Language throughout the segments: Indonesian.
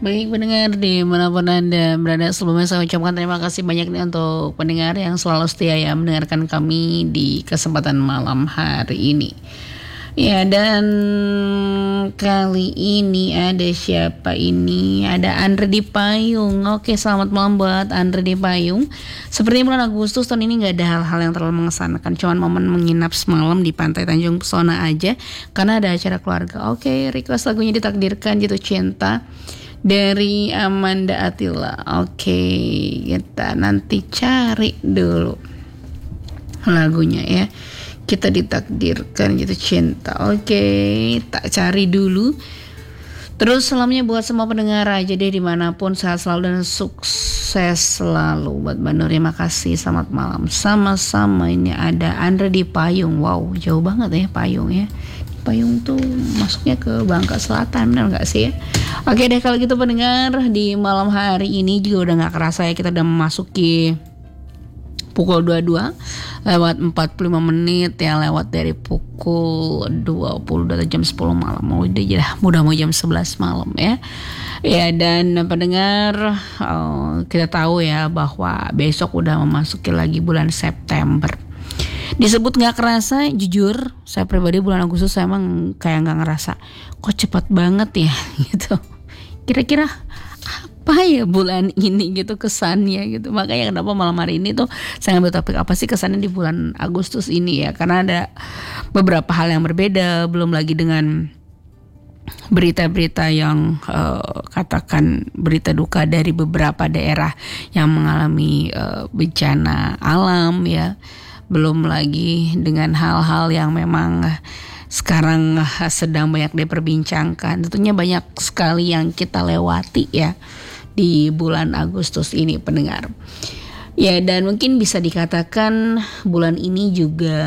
Baik pendengar dimanapun Anda berada, sebelumnya saya ucapkan terima kasih banyak nih untuk pendengar yang selalu setia ya mendengarkan kami di kesempatan malam hari ini. Ya, dan kali ini ada siapa ini? Ada Andre di Payung. Oke, selamat malam buat Andre di Payung. Seperti bulan Agustus tahun ini gak ada hal-hal yang terlalu mengesankan, cuman momen menginap semalam di Pantai Tanjung Pesona aja karena ada acara keluarga. Oke, request lagunya Ditakdirkan Jatuh Cinta dari Amanda Attila. Oke, kita nanti cari dulu lagunya ya. Kita ditakdirkan jatuh cinta. Oke, tak cari dulu. Terus salamnya buat semua pendengar aja deh dimanapun, sehat selalu dan sukses selalu. Buat Mbak Nur, terima kasih, selamat malam. Sama-sama, ini ada Andre di Payung. Wow, jauh banget ya Payung ya. Payung tuh masuknya ke Bangka Selatan, benar gak sih ya? Oke deh, kalau gitu pendengar, di malam hari ini juga udah gak kerasa ya, kita udah memasuki pukul 22 lewat 45 menit ya, lewat dari pukul 20 atau jam 10 malam. Udah mau jam 11 malam ya. Ya, dan pendengar, kita tahu ya bahwa besok udah memasuki lagi bulan September. Disebut gak kerasa, jujur saya pribadi bulan Agustus saya emang kayak gak ngerasa kok cepat banget ya gitu. Kira-kira apa ya bulan ini gitu kesannya gitu. Makanya kenapa malam hari ini tuh saya ngambil topik apa sih kesannya di bulan Agustus ini ya. Karena ada beberapa hal yang berbeda, belum lagi dengan berita-berita yang katakan berita duka dari beberapa daerah yang mengalami bencana alam ya. Belum lagi dengan hal-hal yang memang sekarang sedang banyak diperbincangkan. Tentunya banyak sekali yang kita lewati ya di bulan Agustus ini pendengar. Ya, dan mungkin bisa dikatakan bulan ini juga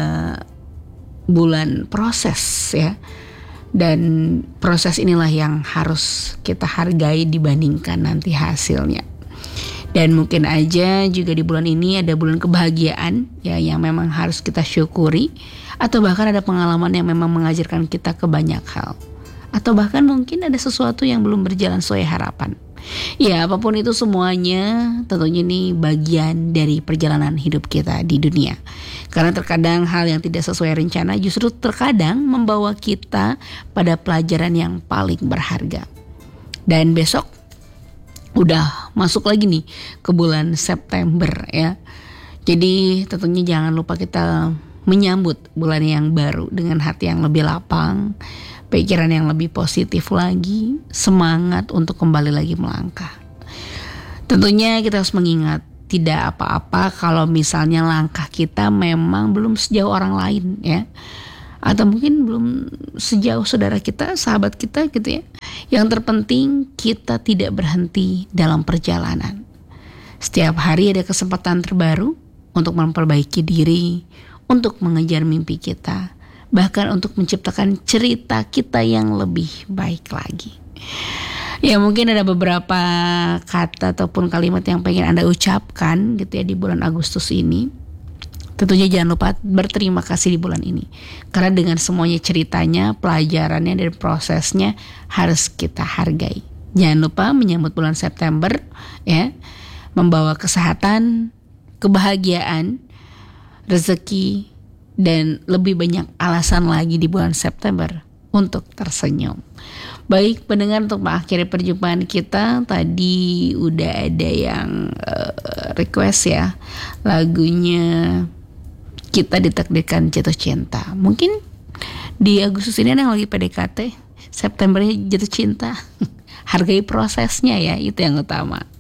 bulan proses ya. Dan proses inilah yang harus kita hargai dibandingkan nanti hasilnya. Dan mungkin aja juga di bulan ini ada bulan kebahagiaan ya, yang memang harus kita syukuri. Atau bahkan ada pengalaman yang memang mengajarkan kita ke banyak hal. Atau bahkan mungkin ada sesuatu yang belum berjalan sesuai harapan. Ya, apapun itu semuanya tentunya ini bagian dari perjalanan hidup kita di dunia. Karena terkadang hal yang tidak sesuai rencana justru terkadang membawa kita pada pelajaran yang paling berharga. Dan besok udah masuk lagi nih ke bulan September ya. Jadi tentunya jangan lupa kita menyambut bulan yang baru dengan hati yang lebih lapang, pikiran yang lebih positif lagi, semangat untuk kembali lagi melangkah. Tentunya kita harus mengingat tidak apa-apa kalau misalnya langkah kita memang belum sejauh orang lain ya. Atau mungkin belum sejauh saudara kita, sahabat kita gitu ya. Yang terpenting kita tidak berhenti dalam perjalanan. Setiap hari ada kesempatan terbaru untuk memperbaiki diri, untuk mengejar mimpi kita, bahkan untuk menciptakan cerita kita yang lebih baik lagi. Ya, mungkin ada beberapa kata ataupun kalimat yang pengen Anda ucapkan gitu ya di bulan Agustus ini. Tentunya jangan lupa berterima kasih di bulan ini. Karena dengan semuanya ceritanya, pelajarannya dan prosesnya harus kita hargai. Jangan lupa menyambut bulan September ya, membawa kesehatan, kebahagiaan, rezeki, dan lebih banyak alasan lagi di bulan September untuk tersenyum. Baik pendengar, untuk mengakhiri perjumpaan kita tadi udah ada yang request ya lagunya Kita Ditakdirkan Jatuh Cinta. Mungkin di Agustus ini ada yang lagi PDKT, Septembernya jatuh cinta. Hargai prosesnya ya, itu yang utama.